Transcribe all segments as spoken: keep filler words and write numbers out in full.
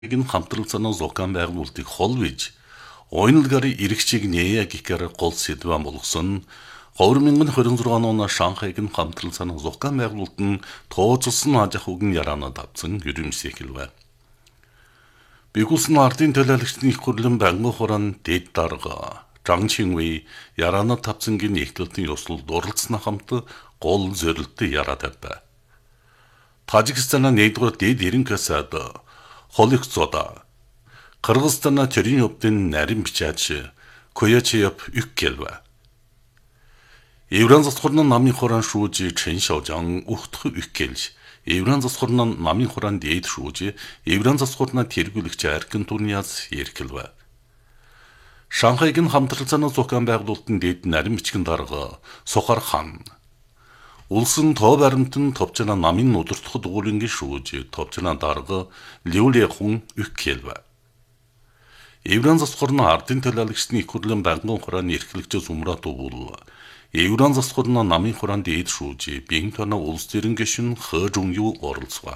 ин хамтрал санаа зохион байгуулалтыг хол биж ойнолгарын иргэчийг нээе гэхээр гол сэдвэн болгосон two thousand twenty-six оны Шанхайг ин хамтрал санаа зохион байгуулалт нь тооцолсон аж ахуйн яраанад авсан юрэмсийг хэлвэ. Бигүүлсэн ардын төлөөлөгчдийн их хурлын банкны хураан дэд дарга Зhang Qingwei яраанад тавцангийн нэгтлэлтийн ёслолд оролцсны хамт гол зорилттой яраа тавья. Тажикстана нэгдүгээр дэд эренх хасаад холигцода Кыргызстана төрийн өвдөн нарийн бичаач Коячев үк гэлвэ. Евран засхурнын намын хураан шүүж Чэн Шаожан ухтх үк гэлж Евран засхурнын намын хураан дэд шүүж Евран засхурнаа тэргүүлэгч Аркин Турниас ярилвэ. Шанхайг ин хамтрал санаа зохион байгуулалтын дэд нарийн бичгэн дарга Сухар хан улсын тоо баримтан товчна намын удирдах дугуулынгийн шүүж товчна дарга Ливле хүн үк хэлвэ. Евран засхурны ардын төлөөлөгчдийн их хурлын банкны хурааны эрхлэгчээс умраад уул Евран засхурны намын хураан дэд шүүж Бинтона улс төрийн гишүүн Хэ Жунью оролцов.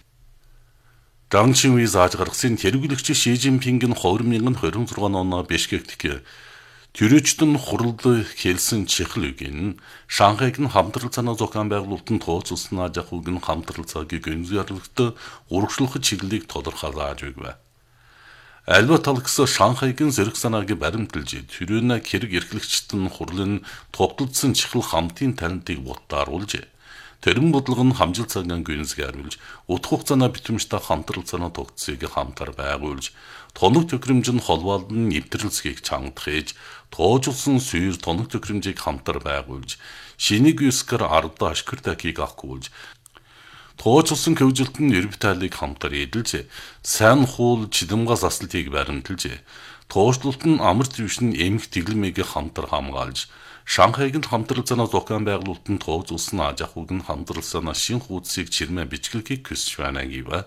Зhang Qingwei зааж гаргасан тэргүүлэгч Ши Жинпингийн two thousand twenty-six оны Бишкект төрөөчдөн хуралд хэлсэн чихэл үгийн Шанхайг нь хамтрал санаа зохион байгуулалтын тооцолсон аж ахуйг нь хамтрал цагийг өнзөрлөлтөд урагшлах чиглэлийг тодорхойлж өгвэ. Альва талгс Шанхайг нь зэрэг санааг баримталж төрөөний хэрэг эрхлэгчдэн хурлын тогтолцсон чихэл хамтын танилтыг бутааруулж тэрэн бодлого нь хамжил цагаан гүнзгийрлж утх хугацааны битэмжтэй хамтрал санаа тогтцыг хамтар байгуулж тоног төхөөрөмж нь холбоолн нэвтрэлцгийг чангадах ээж тоожулсан сүйр тоног төхөөрөмжийг хамтар байгуулж шинийг юскар ардаа ашгиртакийг авахгүйж тоожулсан хөвжөлтөнд эрбиталыг хамтар эдэлж сайн хуул чидэмгас асалтыг баримталж тоошлолт нь амар твшин эмх тэглэмийг хамтар хамгаалж Шанхайг нь хамтрал санаа зохион байгуулалтын тооцолсон аж ахуйг нь хамтрал санаа шин хуудсыг чирмэ бичлэгийг хүсэж байна гэвэ.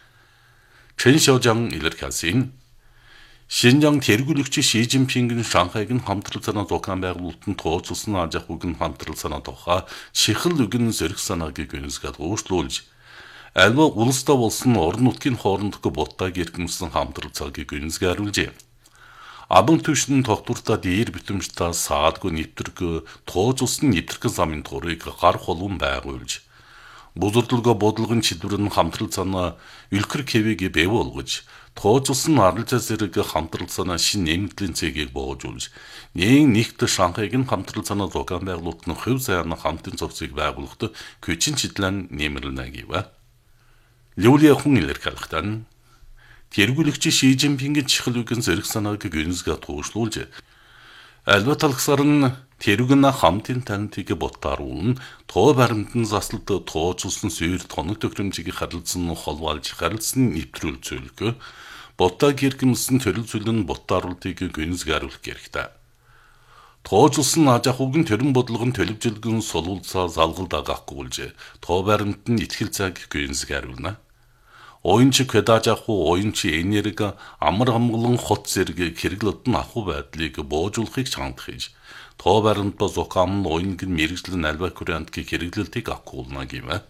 Чэн Шаожан илэрхийлсэн. Шинжаан тэргүүлэгч Ши Жинпинг нь Шанхайг нь хамтрал санаа зохион байгуулалтын тооцолсон аж ахуйг нь хамтрал санаа тухай чихэл үгэн зэрэг санааг гүнзгээд уушлуулж альва улстай болсон орон нутгийн хоорондох боттайг эргэмсэн хамтрал цагийг гүнзгийрлжээ. Абан түвшин тогтвортой дээр битэмжтэй саадгүй нэвтрэг тоожулсан нэвтрэх замын турыг гар холон байгуулж бузурдлого бодлогын чидвэр нь хамтрал санаа үлхэр кевиг бэв болгож тоожулсан аралжаа зэрэг хамтрал санаа шин нэмэгдлийн цэгийг боожуулж нэг нэгт Шанхайг нь хамтрал санаа зохион байгуулалтын хөв сайхан хамтын зохицыг байгуулахад күчин чиглэн нэмэрлэнэ гэвэ. Ливле хүн илэрхийлэхдээ тэргүүлэгч Ши Жинпингийн чихэл үгэн зэрэг санааг гүнзгээд туушлуулж альва талгсаар нь тэрүүгнэ хамтын танилтыг бутааруулна тоо баримтан заслалд тоожулсан сүйр тоног төхөөрөмжийг харилцсан холбоолж харилцсан нэвтрүүл зөвлөгөө бутаа гэргэмсэн төрөл зүйлэн бутааруултыг гүнзгийруулах хэрэгтэй. Тоожулсан аж ахуйг нь төрөн бодлогын төлөвжөлгөн сулуулцаа залгалд агахгүй тоо баримт нь итгэл цаг гүнзгийруулна. Оюунч кэдаж аху оюунч энерги амар хамглан хот зэрэг хэрэглэлт нь аху байдлыг боожуулахыг чангадах хийж тоо баримтаа зохион оюунг нь мэрэгжлэн альва вариантыг хэрэглэлтийг авахгүйна гэвэ.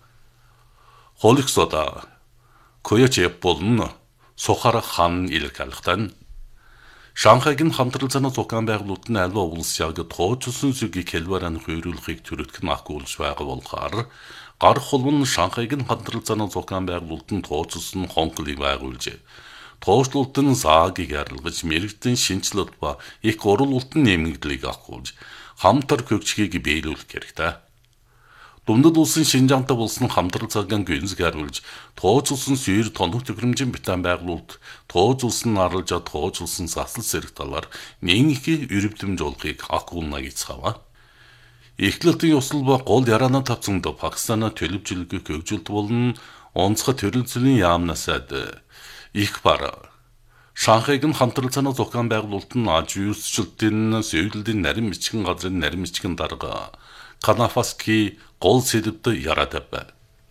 Холиксода Коячев болон Сухар хан илэрхийлэхдээ Шанхайг нь хамтрал санаа зохион байгуулалт нь альва улс яг тоожулсан зүгийг хэлбэрэн хөрүүлэхийг төрөлх нь ахгүйж байгаа болохоор гар холбон Шанхайг нь хамтрал санаа зохион байгуулалтын тооцолсон хонхлыг байгуулж тоошлолт нь заагийг арилгаж мэрэгдэн шинжилэлт ба их оруулалтын нэмэгдлийг авахгүйж хамтар хөгжгийг биелүүлэх хэрэгтэй. Дундад улсын Шинжаантай болсон хамтрал цагаан гүнзгийрлж тооцолсон сүйр тоног төхөөрөмжийн битэн байгуулалт тооцолсон аралжаа тооцолсон засал зэрэг талаар нэг их өрөвдөмж олохыг ахгүйна гэцгаава. Эхлэлтийн ёслол ба гол яраанаа тавцанд Пакистана төлөвжөлгөө хөгжилт болон онцгой төрөл зүйлийн яамнасад их бар. Шанхайг нь хамтрал санаа зохион байгуулалт нь аж үйлчлэлтийн зөвлөлийн нарийн бичгэн газрын нарийн бичгэн дарга Канафаски гол сэдвд яраа тавья.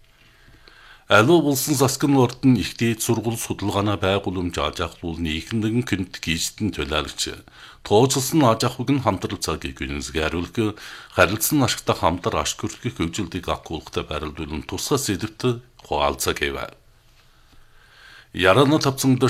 Алуу болсон засгийн орд нь их дээд сургууль судалгааны байгууламж аж ахуйн нийгэмдэн күнт гизтэн төлөөлөгч тоожулсан аж ахуйг нь хамтрал цагийг гүнзгийруулах харилцан ашигтай хамтар ашиг хүртэх хөгжилтийг агуулгатай байрлуулан тусгай сэдвт хуалцаа гэвэ. Ярааны тавцамд